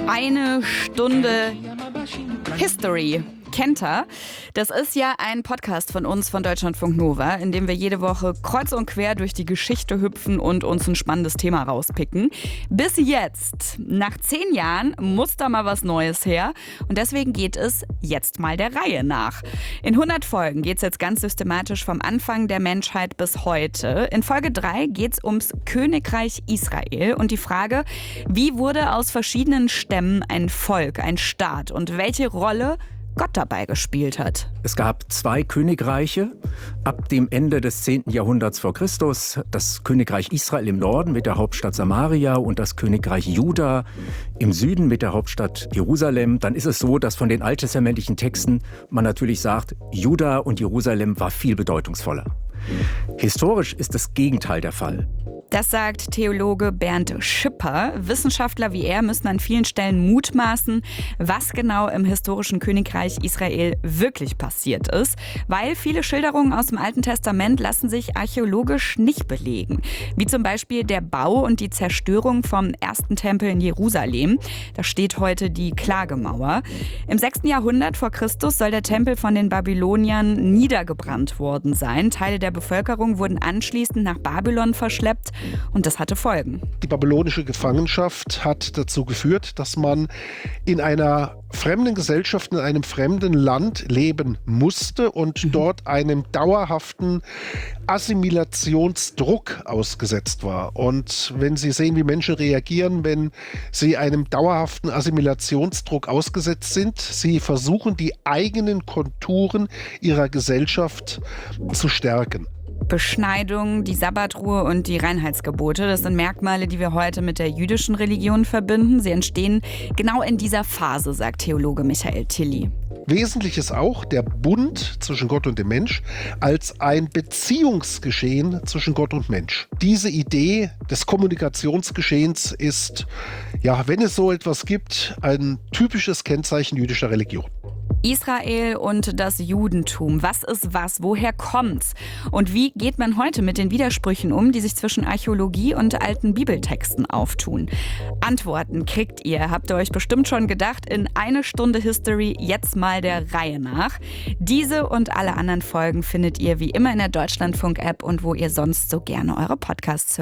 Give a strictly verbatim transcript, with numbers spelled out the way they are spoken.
Eine Stunde History. Kennt ihr? Das ist ja ein Podcast von uns von Deutschlandfunk Nova, in dem wir jede Woche kreuz und quer durch die Geschichte hüpfen und uns ein spannendes Thema rauspicken. Bis jetzt, nach zehn Jahren, muss da mal was Neues her. Und deswegen geht es jetzt mal der Reihe nach. In hundert Folgen geht es jetzt ganz systematisch vom Anfang der Menschheit bis heute. In Folge drei geht es ums Königreich Israel und die Frage, wie wurde aus verschiedenen Stämmen ein Volk, ein Staat und welche Rolle Gott dabei gespielt hat. Es gab zwei Königreiche ab dem Ende des zehnten Jahrhunderts vor Christus. Das Königreich Israel im Norden mit der Hauptstadt Samaria und das Königreich Juda im Süden mit der Hauptstadt Jerusalem. Dann ist es so, dass von den alttestamentlichen Texten man natürlich sagt, Juda und Jerusalem war viel bedeutungsvoller. Historisch ist das Gegenteil der Fall. Das sagt Theologe Bernd Schipper. Wissenschaftler wie er müssen an vielen Stellen mutmaßen, was genau im historischen Königreich Israel wirklich passiert ist, weil viele Schilderungen aus dem Alten Testament lassen sich archäologisch nicht belegen. Wie zum Beispiel der Bau und die Zerstörung vom ersten Tempel in Jerusalem. Da steht heute die Klagemauer. Im sechsten Jahrhundert vor Christus soll der Tempel von den Babyloniern niedergebrannt worden sein. Teile der Bevölkerung wurden anschließend nach Babylon verschleppt. Und das hatte Folgen. Die babylonische Gefangenschaft hat dazu geführt, dass man in einer fremden Gesellschaft, in einem fremden Land leben musste und mhm. dort einem dauerhaften Assimilationsdruck ausgesetzt war. Und wenn Sie sehen, wie Menschen reagieren, wenn sie einem dauerhaften Assimilationsdruck ausgesetzt sind, sie versuchen, die eigenen Konturen ihrer Gesellschaft zu stärken. Beschneidung, die Sabbatruhe und die Reinheitsgebote, das sind Merkmale, die wir heute mit der jüdischen Religion verbinden. Sie entstehen genau in dieser Phase, sagt Theologe Michael Tilly. Wesentlich ist auch der Bund zwischen Gott und dem Mensch als ein Beziehungsgeschehen zwischen Gott und Mensch. Diese Idee des Kommunikationsgeschehens ist, ja, wenn es so etwas gibt, ein typisches Kennzeichen jüdischer Religion. Israel und das Judentum. Was ist was? Woher kommt's? Und wie geht man heute mit den Widersprüchen um, die sich zwischen Archäologie und alten Bibeltexten auftun? Antworten kriegt ihr, habt ihr euch bestimmt schon gedacht, in eine Stunde History jetzt mal der Reihe nach. Diese und alle anderen Folgen findet ihr wie immer in der Deutschlandfunk-App und wo ihr sonst so gerne eure Podcasts hört.